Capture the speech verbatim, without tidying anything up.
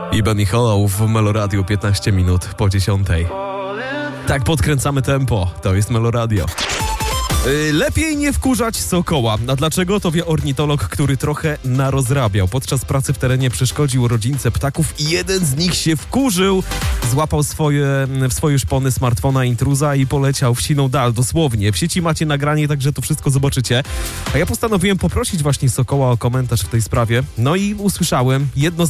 I Benny Hollow w Meloradiu piętnaście minut po dziesiątej. Tak podkręcamy tempo, to jest Meloradio. Yy, lepiej nie wkurzać sokoła. A dlaczego? To wie ornitolog, który trochę narozrabiał. Podczas pracy w terenie przeszkodził rodzince ptaków i jeden z nich się wkurzył. Złapał swoje, w swoje szpony smartfona intruza i poleciał w siną dal, dosłownie. W sieci macie nagranie, także to wszystko zobaczycie. A ja postanowiłem poprosić właśnie sokoła o komentarz w tej sprawie. No i usłyszałem jedno